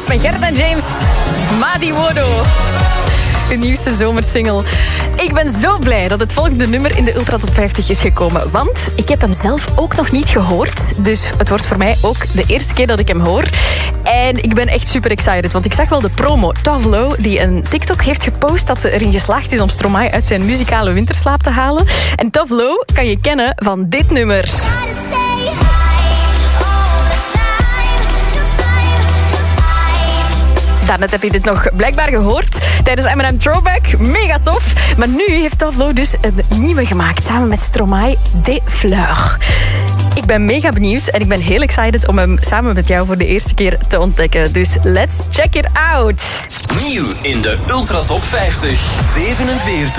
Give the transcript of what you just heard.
van Gert en James. Madi Wodo. De nieuwste zomersingle. Ik ben zo blij dat het volgende nummer in de Ultra Top 50 is gekomen. Want ik heb hem zelf ook nog niet gehoord. Dus het wordt voor mij ook de eerste keer dat ik hem hoor. En ik ben echt super excited. Want ik zag wel de promo. Tove Lo, die een TikTok heeft gepost dat ze erin geslaagd is om Stromae uit zijn muzikale winterslaap te halen. En Tove Lo kan je kennen van dit nummer. Daarnet heb je dit nog blijkbaar gehoord tijdens M&M Throwback. Mega tof. Maar nu heeft Tove Lo dus een nieuwe gemaakt. Samen met Stromae, Des Fleurs. Ik ben mega benieuwd en ik ben heel excited om hem samen met jou voor de eerste keer te ontdekken. Dus let's check it out. Nieuw in de Ultra Top 50. 47.